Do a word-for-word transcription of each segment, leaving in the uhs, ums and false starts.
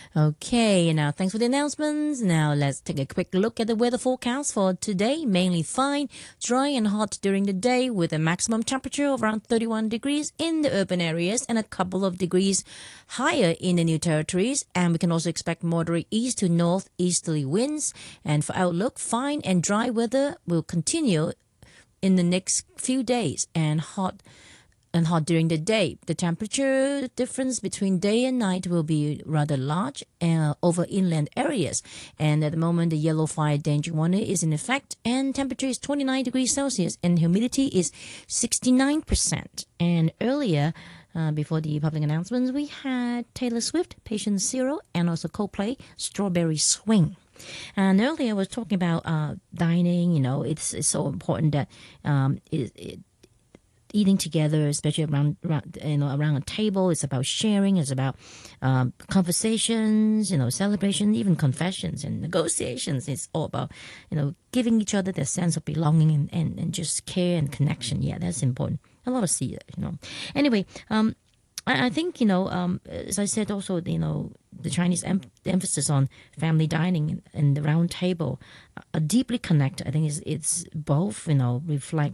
Okay, now thanks for the announcements. Now let's take a quick look at the weather forecast for today. Mainly fine, dry and hot during the day with a maximum temperature of around thirty-one degrees in the urban areas and a couple of degrees higher in the new territories. And we can also expect moderate east to northeasterly winds. And for outlook, fine and dry weather will continue in the next few days and hot and hot during the day. The temperature difference between day and night will be rather large uh, over inland areas. And at the moment, the yellow fire danger warning is in effect, and temperature is twenty-nine degrees Celsius, and humidity is sixty-nine percent. And earlier, uh, before the public announcements, we had Taylor Swift, Patient Zero, and also Coldplay, Strawberry Swing. And earlier I was talking about uh, dining. You know, it's, it's so important that um, it, it eating together, especially around, around you know around a table. It's about sharing. It's about um, conversations, you know, celebration, even confessions and negotiations. It's all about you know giving each other that sense of belonging and, and, and just care and connection. Yeah, that's important. A lot of see that, you know. Anyway, um, I, I think you know, um, as I said, also you know, the Chinese em- the emphasis on family dining and, and the round table are deeply connected. I think it's it's both you know reflect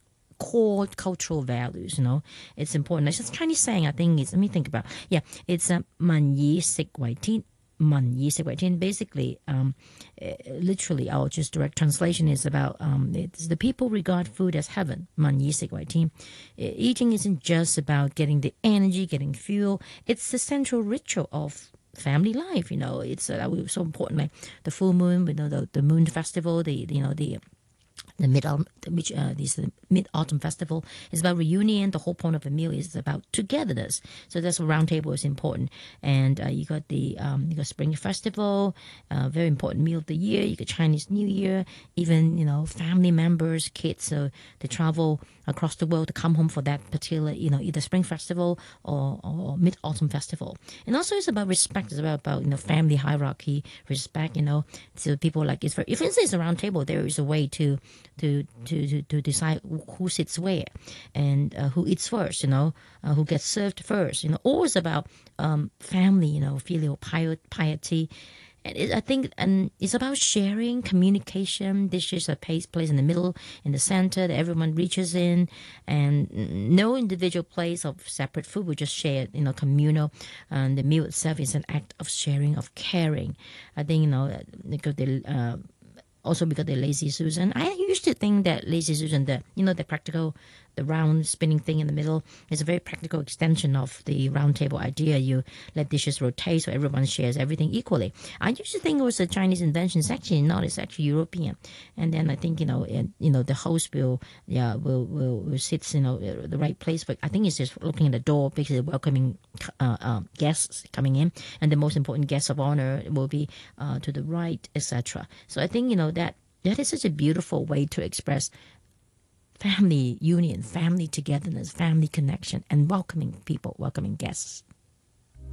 core cultural values, you know. It's important. It's just Chinese saying, I think it's, let me think about, yeah, it's a 民以食為天, 民以食為天. Basically, um, uh, literally, our just direct translation is about, um, it's the people regard food as heaven, 民以食為天. Eating isn't just about getting the energy, getting fuel. It's the central ritual of family life, you know. It's uh, so important, like the full moon, you know, the, the moon festival, the, you know, the the mid which uh, this the mid autumn festival is about reunion. The whole point of the meal is about togetherness. So that's why round table is important. And uh, you got the um, you got Spring Festival, uh, very important meal of the year. You got Chinese New Year, even you know family members, kids, so they travel across the world to come home for that particular you know either Spring Festival or, or mid autumn festival. And also it's about respect. It's about, about you know family hierarchy, respect. You know, so people like it's for if it's a round table, there is a way to to to to, to decide who sits where and uh, who eats first, you know, uh, who gets served first, you know. Always about um, family, you know, filial piety. And it, I think and it's about sharing, communication. Dishes are placed placed in the middle, in the center, that everyone reaches in, and no individual place of separate food. We just share, you know, communal. And the meal itself is an act of sharing, of caring. I think you know because the. Uh, Also because they're lazy Susan. I used to think that lazy Susan, the you know the practical, the round spinning thing in the middle, is a very practical extension of the round table idea. You let dishes rotate so everyone shares everything equally. I used to think it was a Chinese invention. It's actually not. It's actually European. And then I think you know, and, you know, the host will yeah will will, will sit you know the right place. But I think it's just looking at the door, basically welcoming uh, uh, guests coming in, and the most important guest of honor will be uh, to the right, et cetera. So I think you know. That that is such a beautiful way to express family union, family togetherness, family connection, and welcoming people, welcoming guests.